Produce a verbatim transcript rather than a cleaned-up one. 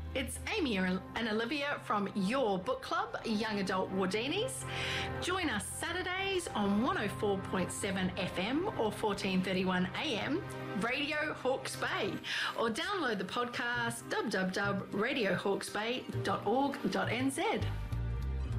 It's Amy and Olivia from your book club, Young Adult Wardinis. Join us Saturdays on one oh four point seven F M or fourteen thirty-one A M, Radio Hawke's Bay, or download the podcast w w w dot radio hawke's bay dot org dot n z.